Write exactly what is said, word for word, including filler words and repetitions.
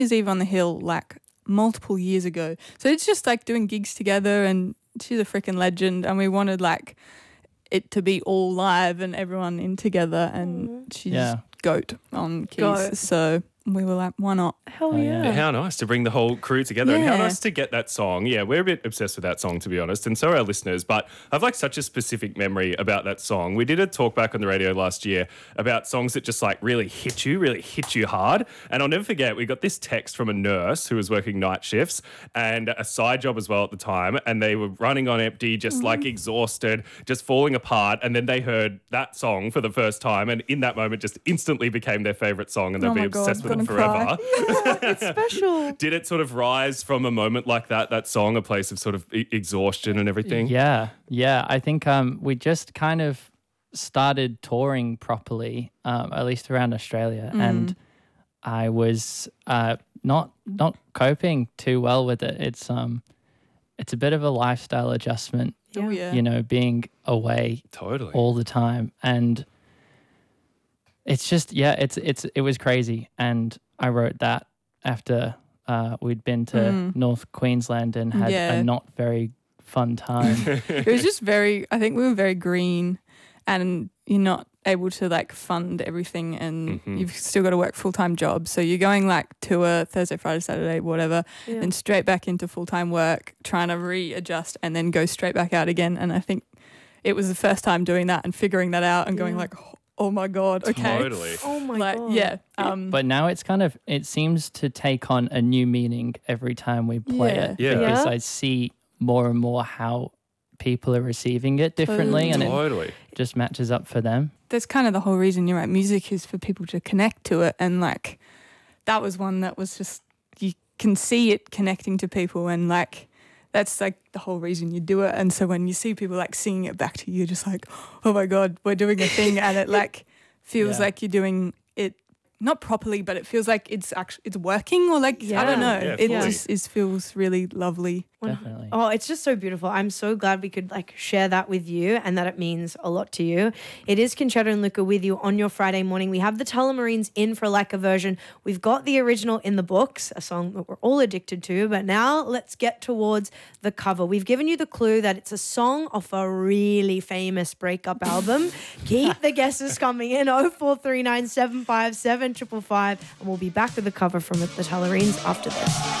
Year's Eve on the Hill like multiple years ago. So it's just like doing gigs together, and she's a freaking legend, and we wanted like it to be all live and everyone in together, and mm. she's yeah. goat on keys. Goat. So we were like, why not? Hell Oh, yeah. yeah. How nice to bring the whole crew together, Yeah. and how nice to get that song. Yeah, we're a bit obsessed with that song, to be honest, and so are our listeners, but I've like such a specific memory about that song. We did a talk back on the radio last year about songs that just like really hit you, really hit you hard, and I'll never forget, we got this text from a nurse who was working night shifts and a side job as well at the time, and they were running on empty, just mm-hmm. like exhausted, just falling apart, and then they heard that song for the first time, and in that moment just instantly became their favourite song, and they'll Oh be my obsessed God, with it gonna cry. forever. Yeah, it's special. Did it sort of rise from a moment like that, that song, a place of sort of e- exhaustion and everything? Yeah, yeah. I think um, we just kind of started touring properly, um, at least around Australia, Mm. and I was uh, not not coping too well with it. It's um, it's a bit of a lifestyle adjustment, Oh, yeah. you know, being away Totally. all the time, and it's just yeah, it's it's it was crazy, and I wrote that after uh, we'd been to Mm. North Queensland and had Yeah. a not very fun time. It was just very, I think we were very green, and you're not able to like fund everything, and Mhm. you've still got to work full-time jobs. So you're going like tour Thursday, Friday, Saturday, whatever, Yeah. and straight back into full-time work, trying to readjust and then go straight back out again. And I think it was the first time doing that and figuring that out and going Yeah. like, oh my God, okay. Totally. Oh my Like, God. yeah. Um, But now it's kind of, it seems to take on a new meaning every time we play Yeah. it. Yeah. Because Yeah. I see more and more how people are receiving it differently, and it Totally. just matches up for them. that's kind of the whole reason you're right. Music is for people to connect to it. And like, that was one that was just, you can see it connecting to people, and like, that's like the whole reason you do it. And so when you see people like singing it back to you, you're just like, oh my God, we're doing a thing. And it like feels Yeah. like you're doing it not properly, but it feels like it's actually, it's working, or like, I don't know. Yeah, it fully. just is, feels really lovely. Definitely. Oh, it's just so beautiful. I'm so glad we could like share that with you, and that it means a lot to you. It is Conchetta and Luca with you on your Friday morning. We have the Tullamarines in for like a version. We've got the original in the books, a song that we're all addicted to, but now let's get towards the cover. We've given you the clue that it's a song off a really famous breakup album. Keep the guesses coming in, oh four three nine, seven five seven, five five five, and we'll be back with the cover from the Tullamarines after this.